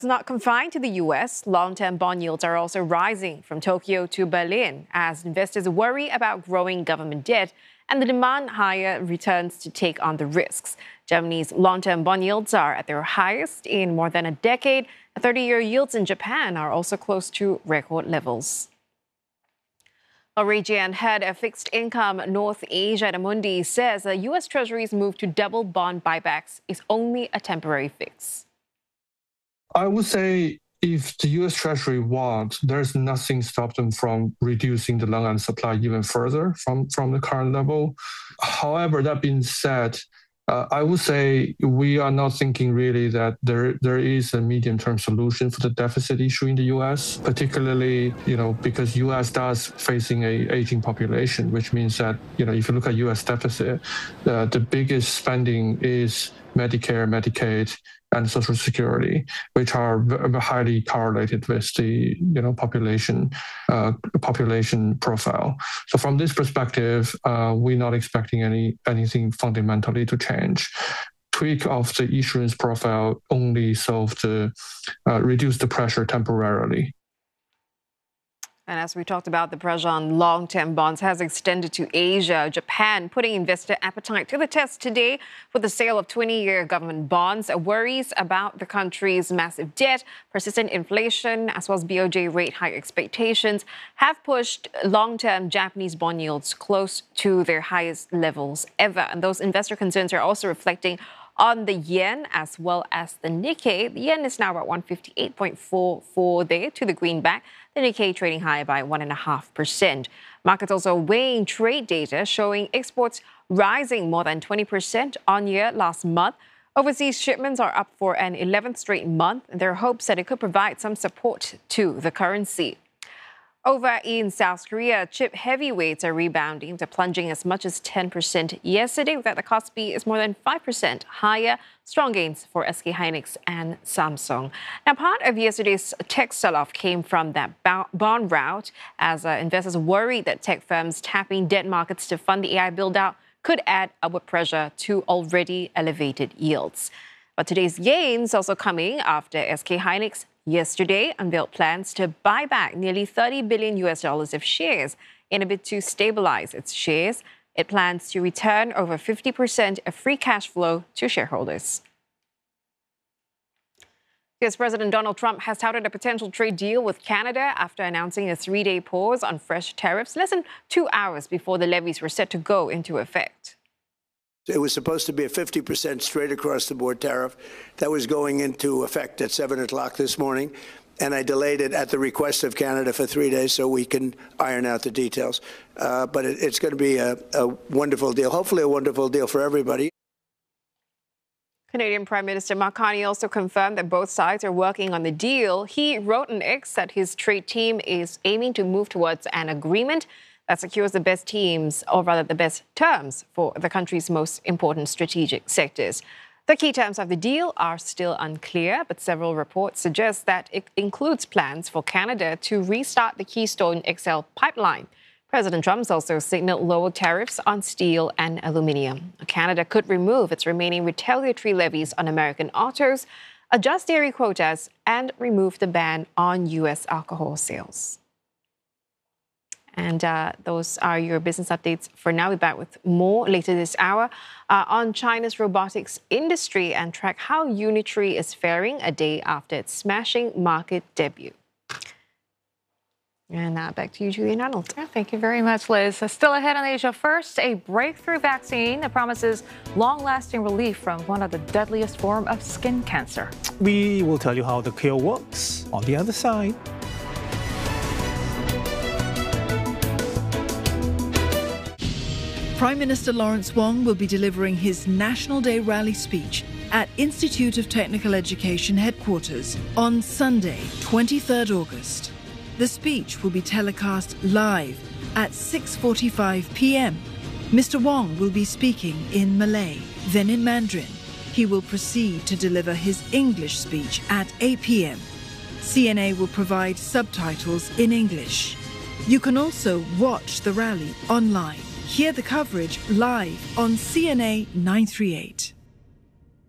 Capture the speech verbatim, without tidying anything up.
It's not confined to the U S. Long-term bond yields are also rising from Tokyo to Berlin as investors worry about growing government debt and the demand higher returns to take on the risks. Germany's long-term bond yields are at their highest in more than a decade. thirty-year yields in Japan are also close to record levels. A region head of fixed income North Asia Amundi says the U S Treasury's move to double bond buybacks is only a temporary fix. I would say if the U S Treasury wants, there's nothing stop them from reducing the long end supply even further from, from the current level. However, that being said, uh, I would say we are not thinking really that there there is a medium-term solution for the deficit issue in the U S, particularly, you know, because U S does facing a aging population, which means that, you know, if you look at U S deficit, uh, the biggest spending is Medicare, Medicaid, and Social Security, which are highly correlated with the you know population uh, population profile. So from this perspective, uh, we're not expecting any anything fundamentally to change. Tweak of the issuance profile only solve the uh, reduce the pressure temporarily. And as we talked about, the pressure on long-term bonds has extended to Asia. Japan putting investor appetite to the test today with the sale of twenty-year government bonds. Worries about the country's massive debt, persistent inflation, as well as B O J rate hike expectations have pushed long-term Japanese bond yields close to their highest levels ever. And those investor concerns are also reflecting on the yen as well as the Nikkei. The yen is now at one fifty-eight point four four there to the greenback. The Nikkei trading higher by one point five percent. Markets also weighing trade data showing exports rising more than twenty percent on year last month. Overseas shipments are up for an eleventh straight month. There are hopes that it could provide some support to the currency. Over in South Korea, chip heavyweights are rebounding. They're plunging as much as ten percent yesterday, with the Kospi is more than five percent higher. Strong gains for S K Hynix and Samsung. Now, part of yesterday's tech sell-off came from that bond route as uh, investors worried that tech firms tapping debt markets to fund the A I build-out could add upward pressure to already elevated yields. But today's gains also coming after S K Hynix yesterday unveiled plans to buy back nearly thirty billion U S dollars of shares in a bid to stabilize its shares. It plans to return over fifty percent of free cash flow to shareholders. U S President Donald Trump has touted a potential trade deal with Canada after announcing a three-day pause on fresh tariffs less than two hours before the levies were set to go into effect. It was supposed to be a fifty percent straight across the board tariff that was going into effect at seven o'clock this morning. And I delayed it at the request of Canada for three days so we can iron out the details. Uh, but it, it's going to be a, a wonderful deal, hopefully a wonderful deal for everybody. Canadian Prime Minister Mark Carney also confirmed that both sides are working on the deal. He wrote on X that his trade team is aiming to move towards an agreement that secures the best teams, or rather the best terms, for the country's most important strategic sectors. The key terms of the deal are still unclear, but several reports suggest that it includes plans for Canada to restart the Keystone X L pipeline. President Trump's also signaled lower tariffs on steel and aluminium. Canada could remove its remaining retaliatory levies on American autos, adjust dairy quotas, and remove the ban on U S alcohol sales. And uh, those are your business updates for now. We'll be back with more later this hour uh, on China's robotics industry and track how Unitree is faring a day after its smashing market debut. And uh, back to you, Julian Arnold. Yeah, thank you very much, Liz. Still ahead on Asia First, a breakthrough vaccine that promises long-lasting relief from one of the deadliest forms of skin cancer. We will tell you how the cure works on the other side. Prime Minister Lawrence Wong will be delivering his National Day rally speech at Institute of Technical Education headquarters on Sunday, twenty-third August. The speech will be telecast live at six forty-five p m Mister Wong will be speaking in Malay, then in Mandarin. He will proceed to deliver his English speech at eight p m C N A will provide subtitles in English. You can also watch the rally online. Hear the coverage live on C N A nine thirty-eight.